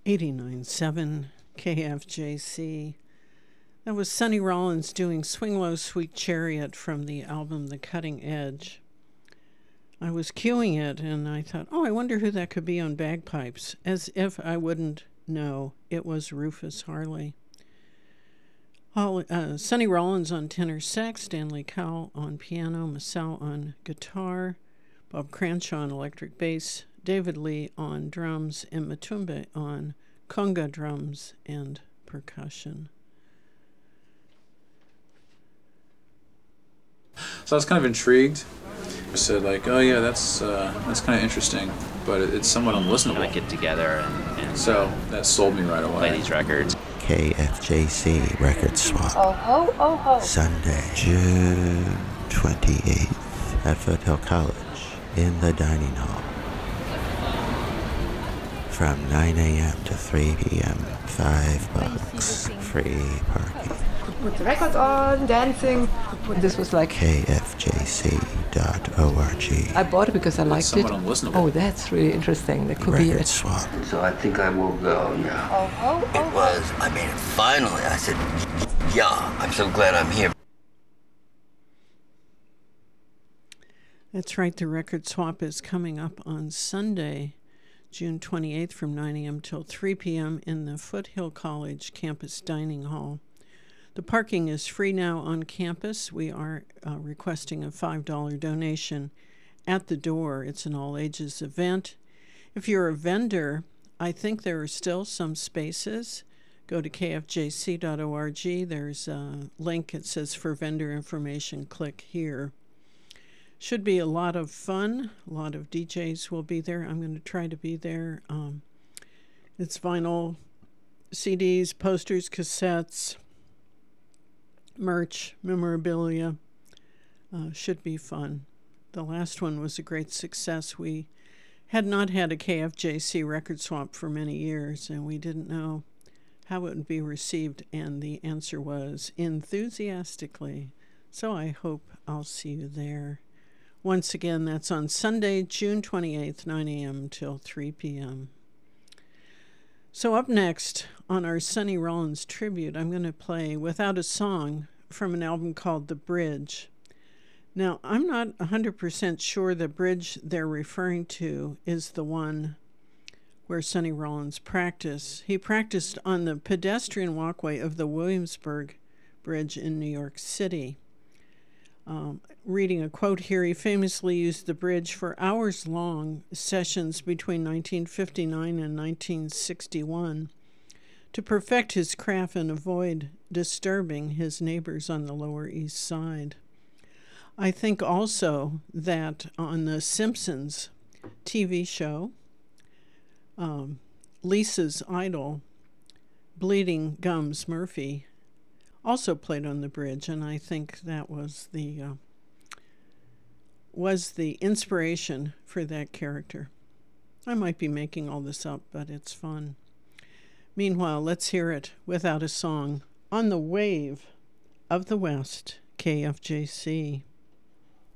89.7 KFJC. That was Sonny Rollins doing Swing Low Sweet Chariot from the album The Cutting Edge. I was cueing it and I thought, I wonder who that could be on bagpipes, as if I wouldn't know. It was Rufus Harley. Sonny Rollins on tenor sax, Stanley Cowell on piano, Masao on guitar, Bob Cranshaw on electric bass, David Lee on drums, and Matumbe on conga drums and percussion. So I was kind of intrigued. I said, oh yeah, that's kind of interesting, but it's somewhat unlistenable. I get together and so that sold me right away. Play these records. KFJC Record Swap. Oh ho, oh ho. Sunday, June 28th at Foothill College in the dining hall. From 9 a.m. to 3 p.m. $5. Free parking. Put the record on, dancing. This was like KFJC.org. I bought it because I liked it. Somewhat unlistenable. Oh, that's really interesting. That could be Record it. Swap. So I think I will go now. Oh ho, oh It was, I made it finally. I said, yeah, I'm so glad I'm here. That's right, the Record Swap is coming up on Sunday, June 28th from 9 a.m. till 3 p.m. in the Foothill College campus dining hall. The parking is free now on campus. We are requesting a $5 donation at the door. It's an all-ages event. If you're a vendor, I think there are still some spaces. Go to kfjc.org. There's a link. It says for vendor information. Click here. Should be a lot of fun. A lot of DJs will be there. I'm going to try to be there. It's vinyl, CDs, posters, cassettes, merch, memorabilia. Should be fun. The last one was a great success. We had not had a KFJC record swap for many years, and we didn't know how it would be received, and the answer was enthusiastically. So I hope I'll see you there. Once again, that's on Sunday, June 28th, 9 a.m. till 3 p.m. So up next on our Sonny Rollins tribute, I'm going to play Without a Song from an album called The Bridge. Now, I'm not 100% sure the bridge they're referring to is the one where Sonny Rollins practiced. He practiced on the pedestrian walkway of the Williamsburg Bridge in New York City. Reading a quote here, he famously used the bridge for hours-long sessions between 1959 and 1961 to perfect his craft and avoid disturbing his neighbors on the Lower East Side. I think also that on the Simpsons TV show, Lisa's idol, Bleeding Gums Murphy, also played on the bridge, and I think that was the inspiration for that character. I might be making all this up, but it's fun. Meanwhile, let's hear it without a song on the wave of the West, KFJC.